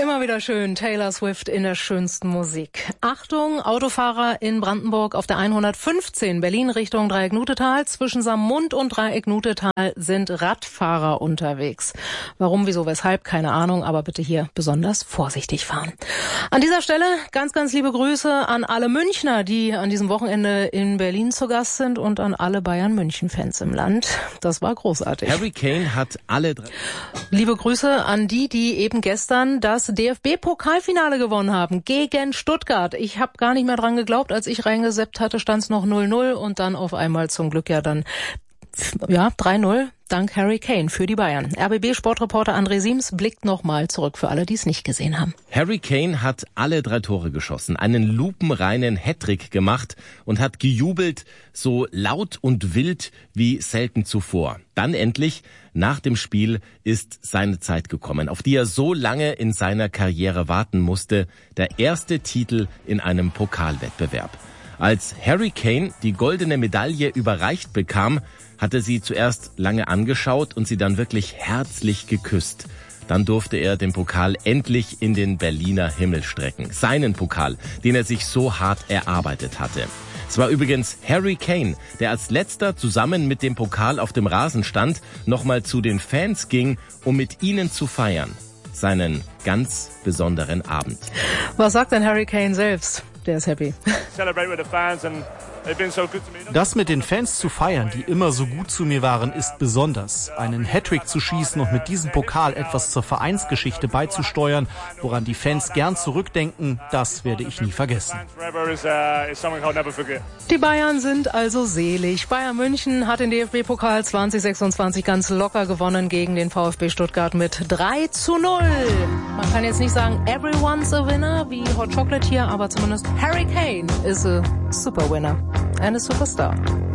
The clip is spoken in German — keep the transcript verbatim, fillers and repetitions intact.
Immer wieder schön, Taylor Swift in der schönsten Musik. Achtung, Autofahrer in Brandenburg auf der hundertfünfzehn, Berlin Richtung Dreieck-Nutetal. Zwischen Saarmund und Dreieck-Nutetal sind Radfahrer unterwegs. Warum, wieso, weshalb, keine Ahnung, aber bitte hier besonders vorsichtig fahren. An dieser Stelle ganz, ganz liebe Grüße an alle Münchner, die an diesem Wochenende in Berlin zu Gast sind und an alle Bayern-München-Fans im Land. Das war großartig. Harry Kane hat alle drei... Liebe Grüße an die, die eben gestern das D F B-Pokalfinale gewonnen haben gegen Stuttgart. Ich habe gar nicht mehr dran geglaubt, als ich reingeseppt hatte, stand es noch null null und dann auf einmal zum Glück ja dann ja drei null dank Harry Kane für die Bayern. R B B-Sportreporter André Siems blickt nochmal zurück für alle, die es nicht gesehen haben. Harry Kane hat alle drei Tore geschossen, einen lupenreinen Hattrick gemacht und hat gejubelt, so laut und wild wie selten zuvor. Dann endlich, nach dem Spiel, ist seine Zeit gekommen, auf die er so lange in seiner Karriere warten musste. Der erste Titel in einem Pokalwettbewerb. Als Harry Kane die goldene Medaille überreicht bekam, hatte sie zuerst lange angeschaut und sie dann wirklich herzlich geküsst. Dann durfte er den Pokal endlich in den Berliner Himmel strecken. Seinen Pokal, den er sich so hart erarbeitet hatte. Es war übrigens Harry Kane, der als letzter zusammen mit dem Pokal auf dem Rasen stand, nochmal zu den Fans ging, um mit ihnen zu feiern. Seinen ganz besonderen Abend. Was sagt denn Harry Kane selbst? Der ist happy. Das mit den Fans zu feiern, die immer so gut zu mir waren, ist besonders. Einen Hattrick zu schießen und mit diesem Pokal etwas zur Vereinsgeschichte beizusteuern, woran die Fans gern zurückdenken, das werde ich nie vergessen. Die Bayern sind also selig. Bayern München hat den D F B-Pokal zwanzig sechsundzwanzig ganz locker gewonnen gegen den VfB Stuttgart mit drei zu null. Man kann jetzt nicht sagen, everyone's a winner, wie Hot Chocolate hier, aber zumindest Harry Kane is a super winner and a superstar.